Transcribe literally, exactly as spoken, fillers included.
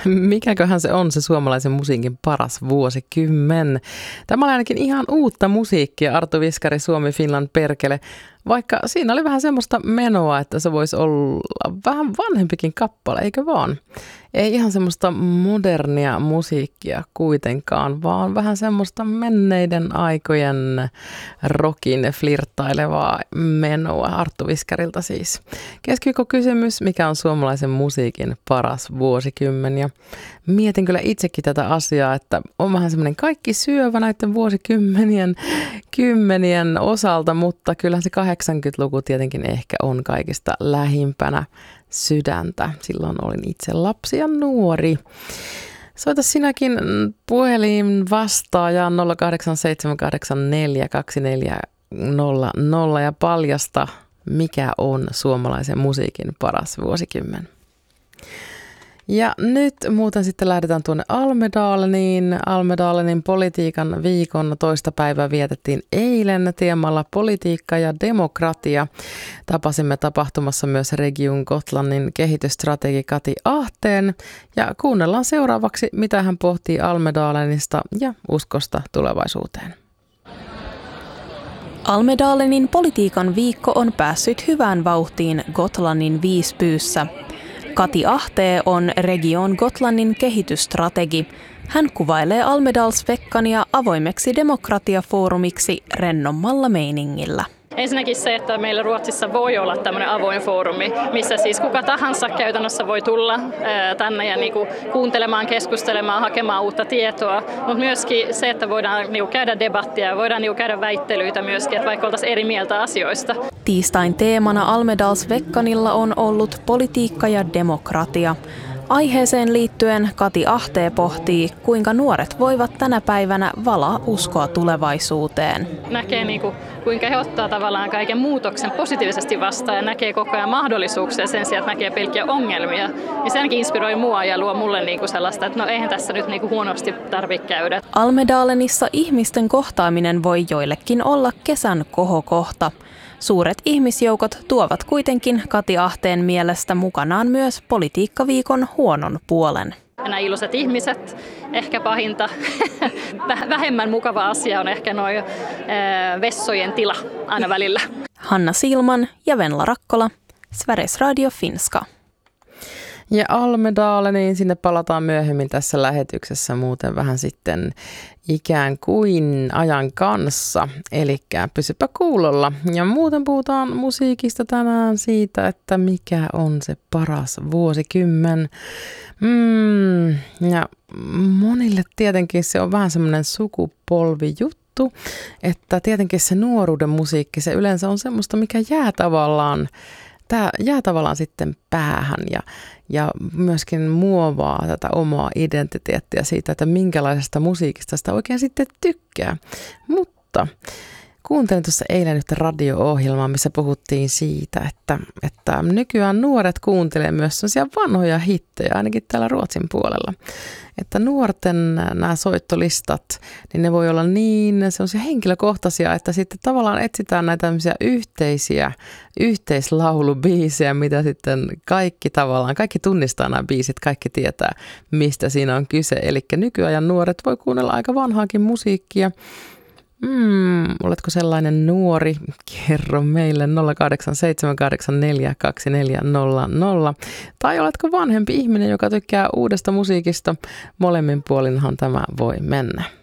Mikäköhän se on se suomalaisen musiikin paras vuosikymmen? Tämä oli ainakin ihan uutta musiikkia, Arttu Viskari, Suomi, Finland, perkele. Vaikka siinä oli vähän semmoista menoa, että se voisi olla vähän vanhempikin kappale, eikö vaan? Ei ihan semmoista modernia musiikkia kuitenkaan, vaan vähän semmoista menneiden aikojen rockin flirttailevaa menoa Arttu Viskarilta siis. Keskiviikkokysymys, mikä on suomalaisen musiikin paras vuosikymmen? Ja mietin kyllä itsekin tätä asiaa, että on vähän semmoinen kaikki syövä näiden vuosikymmenien kymmenien osalta, mutta kyllä se kahdeksankymmentäluku tietenkin ehkä on kaikista lähimpänä sydäntä. Silloin olin itse lapsi ja nuori. Soita sinäkin puhelin vastaajaan nolla kahdeksan seitsemän kahdeksan neljä kaksi neljä nolla nolla ja paljasta, mikä on suomalaisen musiikin paras vuosikymmen. Ja nyt muuten sitten lähdetään tuonne Almedaleniin. Almedalenin politiikan viikon toista päivää vietettiin eilen teemalla politiikka ja demokratia. Tapasimme tapahtumassa myös Region Gotlandin kehitysstrategi Kati Ahteen ja kuunnellaan seuraavaksi, mitä hän pohtii Almedalenista ja uskosta tulevaisuuteen. Almedalenin politiikan viikko on päässyt hyvään vauhtiin Gotlannin Visbyssä. Kati Ahtee on Region Gotlandin kehitysstrategi. Hän kuvailee Almedalsveckania avoimeksi demokratiafoorumiksi rennommalla meiningillä. Ensinnäkin se, että meillä Ruotsissa voi olla tämmöinen avoin foorumi, missä siis kuka tahansa käytännössä voi tulla tänne ja niinku kuuntelemaan, keskustelemaan, hakemaan uutta tietoa, mutta myöskin se, että voidaan niinku käydä debattia, voidaan niinku käydä väittelyitä myöskin, että vaikka oltaisiin eri mieltä asioista. Tiistain teemana Almedalsveckanilla on ollut politiikka ja demokratia. Aiheeseen liittyen Kati Ahtee pohtii, kuinka nuoret voivat tänä päivänä valaa uskoa tulevaisuuteen. Näkee niinku, kuinka he ottaa tavallaan kaiken muutoksen positiivisesti vastaan ja näkee koko ajan mahdollisuuksia sen sijaan, että näkee pelkkiä ongelmia. Ja se ainakin inspiroi mua ja luo mulle niinku sellaista, että no eihän tässä nyt niinku huonosti tarvitse käydä. Almedalenissa ihmisten kohtaaminen voi joillekin olla kesän kohokohta. Suuret ihmisjoukot tuovat kuitenkin Kati Ahteen mielestä mukanaan myös politiikkaviikon huonon puolen. Nämä iloiset ihmiset, ehkä pahinta, vähemmän mukava asia on ehkä nuo vessojen tila aina välillä. Hanna Silman ja Venla Rakkola, Sveriges Radio Finska. Ja Almedaleniin sinne palataan myöhemmin tässä lähetyksessä muuten vähän sitten ikään kuin ajan kanssa. Eli pysypä kuulolla. Ja muuten puhutaan musiikista tänään siitä, että mikä on se paras vuosikymmen. Mm, ja monille tietenkin se on vähän semmoinen sukupolvijuttu, että tietenkin se nuoruuden musiikki, se yleensä on semmoista, mikä jää tavallaan Tämä jää tavallaan sitten päähän ja, ja myöskin muovaa tätä omaa identiteettiä siitä, että minkälaisesta musiikista sitä oikein sitten tykkää. Mutta kuuntelin tuossa eilen yhtä radio-ohjelmaa, missä puhuttiin siitä, että, että nykyään nuoret kuuntelee myös sellaisia vanhoja hittejä, ainakin täällä Ruotsin puolella. Että nuorten nämä soittolistat, niin ne voi olla niin sellaisia henkilökohtaisia, että sitten tavallaan etsitään näitä tämmöisiä yhteisiä yhteislaulubiisejä, mitä sitten kaikki tavallaan, kaikki tunnistaa nämä biisit, kaikki tietää, mistä siinä on kyse. Eli nykyajan nuoret voi kuunnella aika vanhaakin musiikkia. Mm, oletko sellainen nuori? Kerro meille nolla kahdeksan seitsemän kahdeksan neljä kaksi neljä nolla nolla. Tai oletko vanhempi ihminen, joka tykkää uudesta musiikista? Molemmin puolinhan tämä voi mennä.